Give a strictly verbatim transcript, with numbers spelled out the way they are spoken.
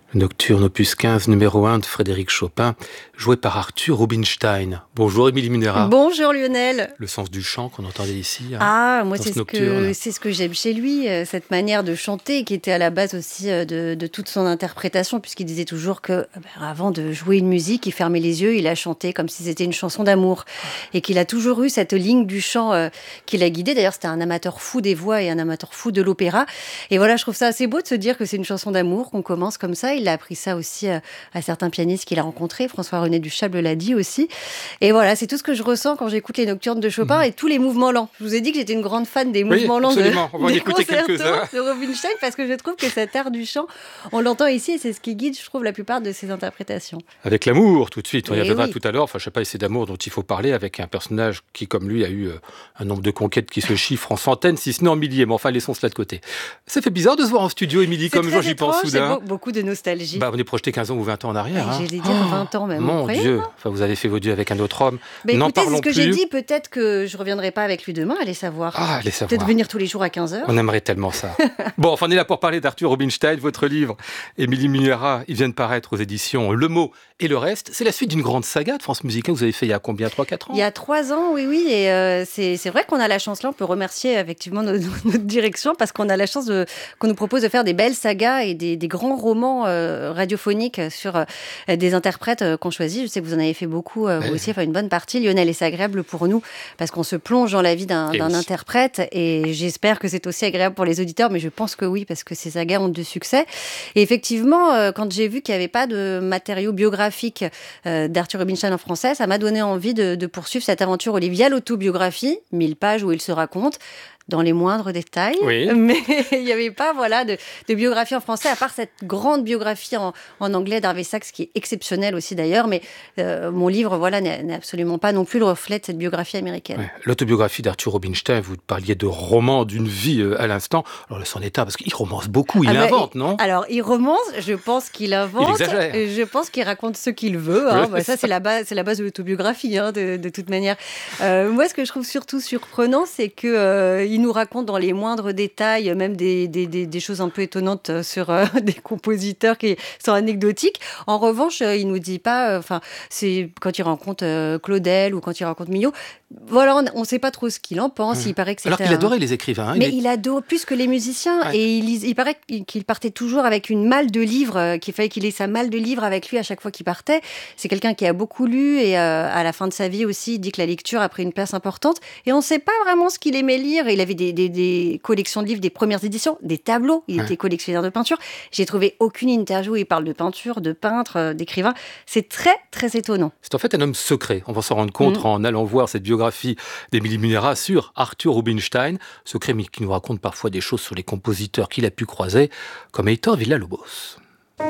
Nocturne opus quinze, numéro un de Frédéric Chopin, joué par Arthur Rubinstein. Bonjour Émilie Munera. Bonjour Lionel. Le sens du chant qu'on entendait ici. Hein, ah, moi c'est ce ce, nocturne. que, c'est ce que j'aime chez lui, cette manière de chanter qui était à la base aussi de, de toute son interprétation, puisqu'il disait toujours que ben, avant de jouer une musique, il fermait les yeux, il a chanté comme si c'était une chanson d'amour. Et qu'il a toujours eu cette ligne du chant euh, qui l'a guidé. D'ailleurs, c'était un amateur fou des voix et un amateur fou de l'opéra. Et voilà, je trouve ça assez beau de se dire que c'est une chanson d'amour, qu'on commence comme ça. Il a appris ça aussi euh, à certains pianistes qu'il a rencontrés. François-René Duchâble l'a dit aussi. Et voilà, c'est tout ce que je ressens quand j'écoute les nocturnes de Chopin mmh. et tous les mouvements lents. Je vous ai dit que j'étais une grande fan des oui, mouvements lents de, on va en écouter quelques-uns de Rubinstein, parce que je trouve que cet art du chant, on l'entend ici et c'est ce qui guide, je trouve, la plupart de ses interprétations. Avec l'amour, tout de suite. On y et reviendra oui. tout à l'heure. Enfin, je ne sais pas, c'est d'amour dont il faut parler avec un personnage qui, comme lui, a eu euh, un nombre de conquêtes qui se chiffre en centaines, si ce n'est en milliers. Mais enfin, laissons cela de côté. Ça fait bizarre de se voir en studio, Émilie, comme j'y pense soudain. C'est beaucoup de nostalgie. Bah, on est projeté quinze ans ou vingt ans en arrière. Hein. J'allais dire oh, vingt ans même. Mon Dieu, enfin, vous avez fait vos dieux avec un autre homme. Mais N'en écoutez, c'est parlons ce que plus. j'ai dit, peut-être que je ne reviendrai pas avec lui demain, allez savoir. Ah, allez savoir. Peut-être venir tous les jours à quinze heures. On aimerait tellement ça. Bon, enfin, on est là pour parler d'Arthur Rubinstein, votre livre, Émilie Munera, il vient de paraître aux éditions Le Mot et le reste. C'est la suite d'une grande saga de France Musique. Vous avez fait il y a combien, trois quatre ans? Il y a trois ans, oui, oui. Et euh, c'est, c'est vrai qu'on a la chance, là, on peut remercier effectivement notre, notre direction, parce qu'on a la chance de, qu'on nous propose de faire des belles sagas et des, des grands romans euh, radiophoniques sur euh, des interprètes euh, qu'on choisit. Je sais que vous en avez fait beaucoup, euh, vous ouais. aussi, enfin une bonne partie. Lionel, et c'est agréable pour nous, parce qu'on se plonge dans la vie d'un, d'un interprète. Et j'espère que c'est aussi agréable pour les auditeurs, mais je pense que oui, parce que ces sagas ont du succès. Et effectivement, euh, quand j'ai vu qu'il n'y avait pas de matériaux biographiques euh, d'Arthur Rubinstein en français, ça m'a donné envie de, de poursuivre cette aventure Olivia, l'autobiographie, mille pages où il se raconte dans les moindres détails, oui. mais il n'y avait pas voilà, de, de biographie en français, à part cette grande biographie en, en anglais d'Harvey Sachs, qui est exceptionnelle aussi d'ailleurs, mais euh, mon livre voilà, n'est, n'est absolument pas non plus le reflet de cette biographie américaine. Ouais. L'autobiographie d'Arthur Rubinstein, vous parliez de roman d'une vie euh, à l'instant, alors c'en est un, parce qu'il romance beaucoup, il ah invente, bah, non? Alors, il romance, je pense qu'il invente, il exagère. Je pense qu'il raconte ce qu'il veut, hein. bah, ça c'est la base, c'est la base de l'autobiographie, hein, de, de toute manière. Euh, moi, ce que je trouve surtout surprenant, c'est qu'il euh, nous raconte dans les moindres détails, même des, des, des, des choses un peu étonnantes sur euh, des compositeurs qui sont anecdotiques. En revanche, euh, il nous dit pas, enfin, euh, c'est quand il rencontre euh, Claudel ou quand il rencontre Milhaud, voilà, on ne sait pas trop ce qu'il en pense. Mmh. Il paraît que c'était Alors qu'il un... adorait les écrivains. Hein, mais il, est... il adore plus que les musiciens. Ouais. Et il, il paraît qu'il partait toujours avec une malle de livres, qu'il fallait qu'il ait sa malle de livres avec lui à chaque fois qu'il partait. C'est quelqu'un qui a beaucoup lu et euh, à la fin de sa vie aussi, il dit que la lecture a pris une place importante. Et on ne sait pas vraiment ce qu'il aimait lire. Il avait des, des, des collections de livres, des premières éditions, des tableaux. Il ouais. était collectionneur de peinture. J'ai trouvé aucune interview où il parle de peinture, de peintre, d'écrivain. C'est très, très étonnant. C'est en fait un homme secret. On va s'en rendre compte mmh. en allant voir cette biographie d'Émilie Munera sur Arthur Rubinstein, secret mais qui nous raconte parfois des choses sur les compositeurs qu'il a pu croiser, comme Heitor Villa-Lobos.